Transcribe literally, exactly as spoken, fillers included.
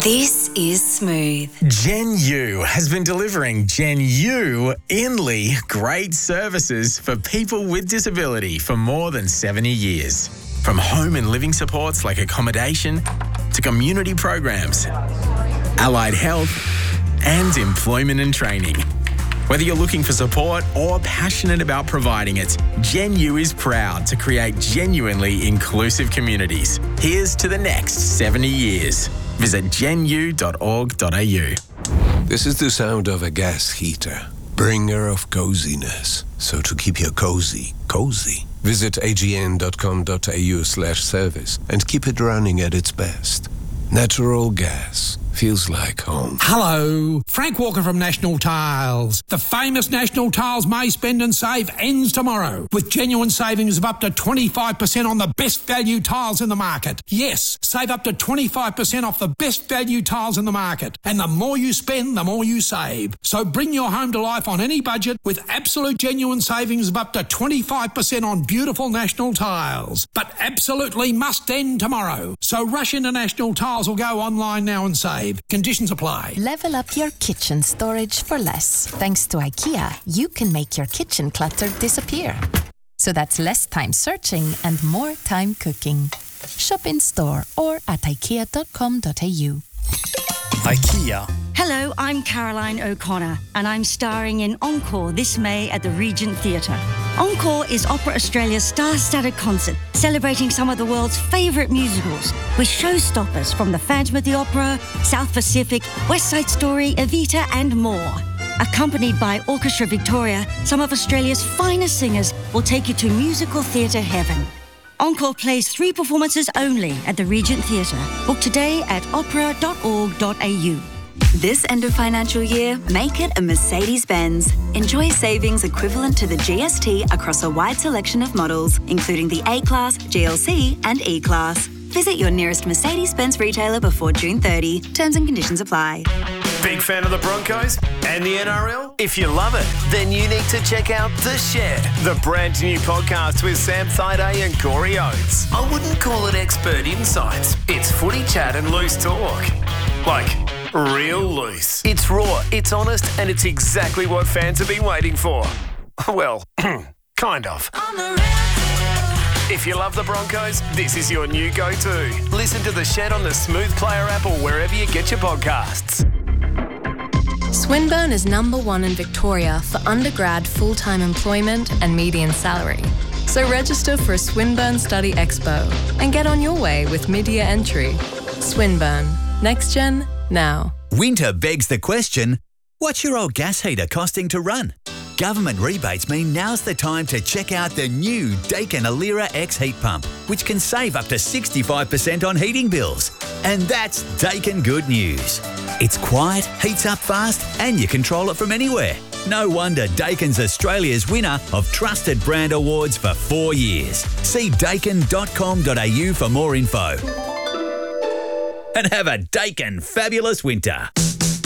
This is Smooth. Gen U has been delivering Gen U Inly great services for people with disability for more than seventy years. From home and living supports like accommodation to community programs, allied health and employment and training. Whether you're looking for support or passionate about providing it, Gen U is proud to create genuinely inclusive communities. Here's to the next seventy years. Visit gen u dot org dot a u. This is the sound of a gas heater, bringer of coziness. So to keep your cozy, cozy, visit a g n dot com dot a u slash service and keep it running at its best. Natural gas feels like home. Hello, Frank Walker from National Tiles. The famous National Tiles May Spend and Save ends tomorrow with genuine savings of up to twenty-five percent on the best value tiles in the market. Yes, save up to twenty-five percent off the best value tiles in the market. And the more you spend, the more you save. So bring your home to life on any budget with absolute genuine savings of up to twenty-five percent on beautiful National Tiles. But absolutely must end tomorrow. So rush into National Tiles or go online now and save. Conditions apply. Level up your kitchen storage for less. Thanks to IKEA, you can make your kitchen clutter disappear. So that's less time searching and more time cooking. Shop in store or at ikea dot com dot a u. IKEA. Hello, I'm Caroline O'Connor, and I'm starring in Encore this May at the Regent Theatre. Encore is Opera Australia's star-studded concert, celebrating some of the world's favourite musicals, with showstoppers from The Phantom of the Opera, South Pacific, West Side Story, Evita and more. Accompanied by Orchestra Victoria, some of Australia's finest singers will take you to musical theatre heaven. Encore plays three performances only at the Regent Theatre. Book today at opera dot org dot a u. This end of financial year, make it a Mercedes-Benz. Enjoy savings equivalent to the G S T across a wide selection of models, including the A-Class, G L C and E-Class. Visit your nearest Mercedes-Benz retailer before June thirtieth. Terms and conditions apply. Big fan of the Broncos and the N R L? If you love it, then you need to check out The Shed, the brand new podcast with Sam Thaiday and Corey Oates. I wouldn't call it expert insights. It's footy chat and loose talk. Like, real loose. It's raw, it's honest, and it's exactly what fans have been waiting for. Well, kind of. If you love the Broncos, this is your new go-to. Listen to The Shed on the Smooth Player app or wherever you get your podcasts. Swinburne is number one in Victoria for undergrad full-time employment and median salary. So register for a Swinburne Study Expo and get on your way with mid-year entry. Swinburne. Next gen, now. Winter begs the question, what's your old gas heater costing to run? Government rebates mean now's the time to check out the new Daikin Alira X heat pump, which can save up to sixty-five percent on heating bills. And that's Daikin good news. It's quiet, heats up fast, and you control it from anywhere. No wonder Daikin's Australia's winner of Trusted Brand Awards for four years. See daikin dot com dot a u for more info. And have a Daikin fabulous winter.